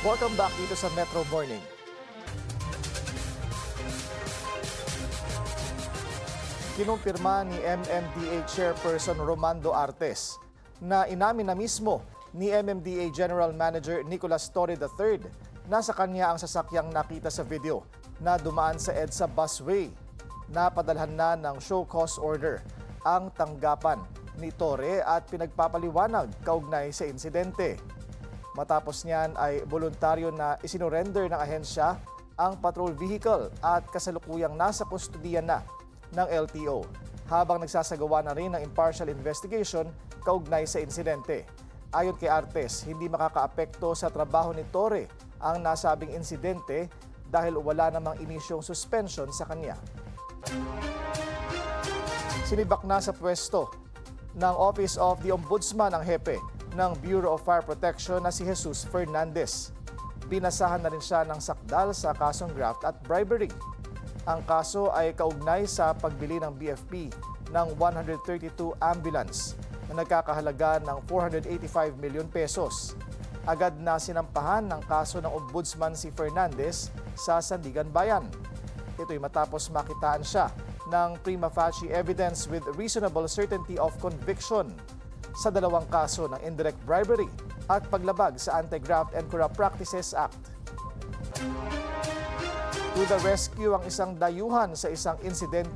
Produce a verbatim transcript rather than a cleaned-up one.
Welcome back dito sa Metro Morning. Kinumpirma ni M M D A Chairperson Romando Artes na inamin na mismo ni M M D A General Manager Nicolas Torre the third na sa kanya ang sasakyang nakita sa video na dumaan sa EDSA busway. Napadalhan na ng show cause order ang tanggapan ni Torre at pinagpapaliwanag kaugnay sa insidente. Matapos niyan ay voluntaryo na isinorender ng ahensya ang patrol vehicle at kasalukuyang nasa kustudiya na ng L T O habang nagsasagawa na rin ng impartial investigation kaugnay sa insidente. Ayon kay Artes, hindi makakaapekto sa trabaho ni Torre ang nasabing insidente dahil wala namang inisyong suspension sa kanya. Sinibak na sa pwesto ng Office of the Ombudsman ang hepe ng Bureau of Fire Protection na si Jesus Fernandez. Binasahan na rin siya ng sakdal sa kasong graft at bribery. Ang kaso ay kaugnay sa pagbili ng B F P ng one hundred thirty-two ambulance na nagkakahalaga ng four hundred eighty-five million pesos. Agad na sinampahan ng kaso ng Ombudsman si Fernandez sa Sandigan Bayan. Ito'y matapos makitaan siya ng prima facie evidence with reasonable certainty of conviction sa dalawang kaso ng indirect bribery at paglabag sa Anti-Graft and Corrupt Practices Act. To the rescue ang isang dayuhan sa isang insidente